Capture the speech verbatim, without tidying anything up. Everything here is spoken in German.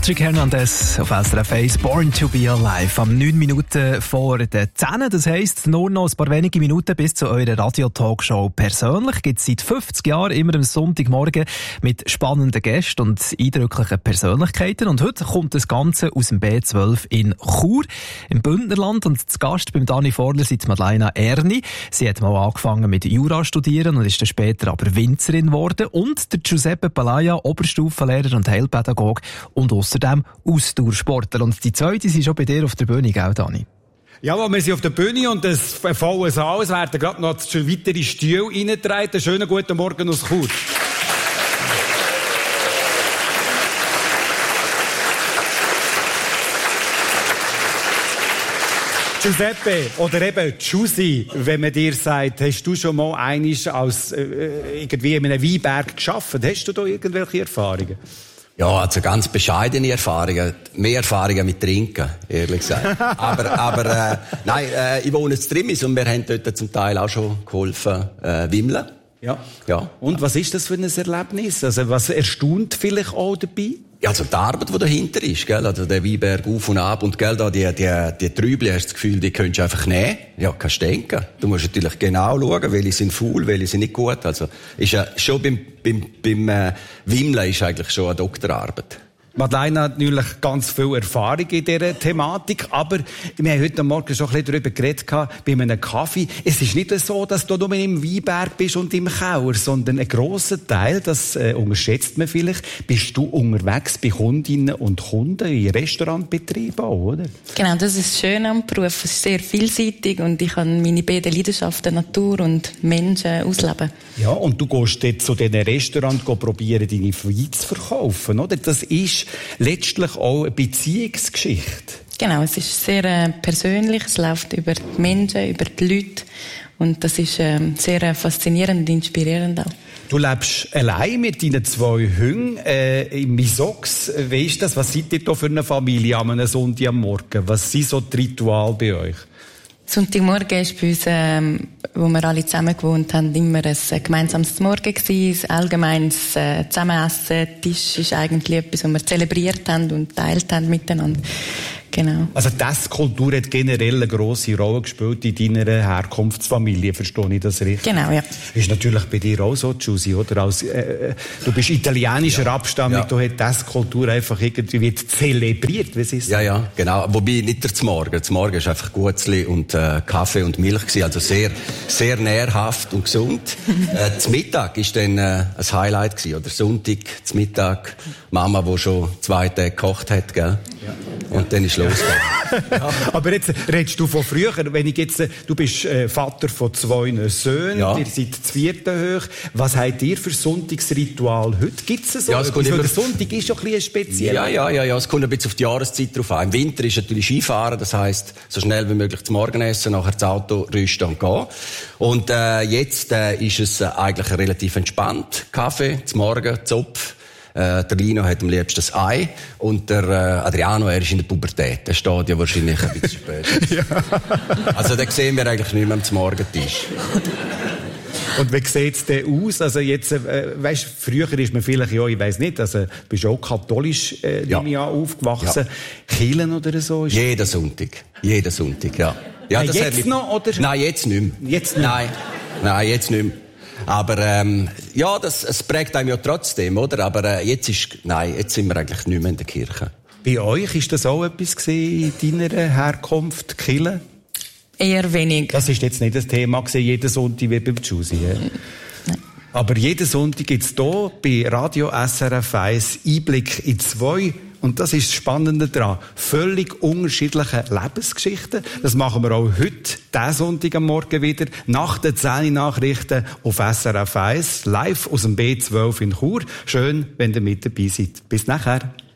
Patrick Hernandez auf S R F eins, Born to be Alive. Am neun Minuten vor den zehn. Das heisst, nur noch ein paar wenige Minuten bis zu eurer Radio-Talkshow persönlich. Gibt es seit fünfzig Jahren immer am Sonntagmorgen mit spannenden Gästen und eindrücklichen Persönlichkeiten. Und heute kommt das Ganze aus dem B zwölf in Chur, im Bündnerland. Und zu Gast beim Dani Vorler sind Madeleine Erni. Sie hat mal angefangen mit Jura studieren und ist dann später aber Winzerin geworden. Und der Giuseppe Palaya, Oberstufenlehrer und Heilpädagoge und außerdem Ausdauersportler. Und die zweite sind schon bei dir auf der Bühne, gell, Dani? Ja, wir sind auf der Bühne und das volles Saal. Es werden gerade noch schon weitere Stühle reingetragen. Schönen guten Morgen aus Chur. Giuseppe, oder eben Giussi, wenn man dir sagt, hast du schon mal einmal als, äh, irgendwie in einem Weinberg gearbeitet? Hast du da irgendwelche Erfahrungen? Ja, also ganz bescheidene Erfahrungen. Mehr Erfahrungen mit Trinken, ehrlich gesagt. aber, aber, äh, nein, äh, ich wohne in Trimmis und wir haben dort zum Teil auch schon geholfen, äh, wimmeln. Ja. Ja. Und was ist das für ein Erlebnis? Also, was erstaunt vielleicht auch dabei? Ja, also die Arbeit, die dahinter ist, gell? Also der Weinberg auf und ab und, gell, da die, die, die Trübli, hast du das Gefühl, die könntest du einfach nehmen. Ja, kannst du denken. Du musst natürlich genau schauen, welche sind faul, welche sind nicht gut. Also, ist ja schon beim, beim, beim, äh, Wimmeln ist eigentlich schon eine Doktorarbeit. Madeleine hat natürlich ganz viel Erfahrung in dieser Thematik, aber wir haben heute Morgen schon ein bisschen darüber geredet, bei einem Kaffee. Es ist nicht so, dass du nur im Weinberg bist und im Keller, sondern ein grosser Teil, das äh, unterschätzt man vielleicht, bist du unterwegs bei Kundinnen und Kunden in Restaurantbetrieben auch, oder? Genau, das ist schön am Beruf. Es ist sehr vielseitig und ich kann meine beiden Leidenschaften, Natur und Menschen, ausleben. Ja, und du gehst dort zu diesen Restaurants probieren, deine Weine zu verkaufen, oder? Das ist letztlich auch eine Beziehungsgeschichte. Genau, es ist sehr äh, persönlich, es läuft über die Menschen, über die Leute und das ist äh, sehr äh, faszinierend und inspirierend auch. Du lebst allein mit deinen zwei Hunden äh, im Misox. Wie ist das? Was seid ihr da für eine Familie an einem Sonntag am Morgen? Was sind so die Rituale bei euch? Sonntagmorgen war bei uns, ähm, wo wir alle zusammen gewohnt haben, immer ein gemeinsames Morgen gewesen, ein allgemeines äh, Zusammenessen. Tisch ist eigentlich etwas, was wir zelebriert haben und teilt haben miteinander. Genau. Also die Esskultur hat generell eine grosse Rolle gespielt in deiner Herkunftsfamilie, verstehe ich das richtig? Genau, ja. Ist natürlich bei dir auch so, Giussi, oder? Als, äh, du bist italienischer ja. Abstammung, ja. Du hast die Esskultur einfach irgendwie wird zelebriert, wie ist Ja, ja, genau. Wobei nicht der Zmorgen. Der Zmorgen ist einfach Gutzli und äh, Kaffee und Milch gewesen, also sehr, sehr nährhaft und gesund. äh, zum Mittag ist dann äh, ein Highlight gewesen, oder Sonntag, zum Mittag, Mama, die schon zwei Tage gekocht hat, gell? Ja. Und dann ist los. Ja. Aber jetzt redest du von früher, wenn ich jetzt, du bist äh, Vater von zwei Söhnen, ja. Ihr seid das vierte hoch. Was habt ihr für Sonntagsritual heute? Gibt es so? Ja, es kommt immer... Der Sonntag ist schon ein bisschen speziell. Ja, ja, ja, ja, es kommt ein bisschen auf die Jahreszeit drauf an. Im Winter ist natürlich Skifahren, das heisst, so schnell wie möglich zum Morgen essen, nachher das Auto rüsten und gehen. Und äh, jetzt äh, ist es äh, eigentlich relativ entspannt. Kaffee, zum Morgen, Zopf. Äh, der Lino hat am liebsten das Ei und der äh, Adriano, er ist in der Pubertät. Der steht ja wahrscheinlich ein bisschen spät. Ja. Also den sehen wir eigentlich nicht mehr am Morgentisch. Und wie sieht's denn aus? Also jetzt, äh, weißt, früher ist man vielleicht, ja, ich weiss nicht, also, bist du auch katholisch, äh, ja. Jahr aufgewachsen. Ja. Kirchen oder so? Ist jeden Sonntag. Jeden Sonntag, ja. ja äh, das jetzt mich... noch, oder? Nein, jetzt nicht mehr. Jetzt nicht mehr? Nein. Nein, jetzt nicht mehr. Aber ähm, ja, das, es prägt einem ja trotzdem, oder? Aber äh, jetzt ist, nein, jetzt sind wir eigentlich nicht mehr in der Kirche. Bei euch ist das auch etwas gewesen in deiner Herkunft, Kirche? Eher wenig. Das ist jetzt nicht das Thema gewesen, jeden Sonntag wie beim Giussi. Ja? Aber jeden Sonntag gibt's hier bei Radio S R F eins Einblick in zwei. Und das ist das Spannende daran. Völlig unterschiedliche Lebensgeschichten. Das machen wir auch heute, diesen Sonntag am Morgen wieder, nach den zehn Nachrichten auf S R F eins, live aus dem B zwölf in Chur. Schön, wenn ihr mit dabei seid. Bis nachher.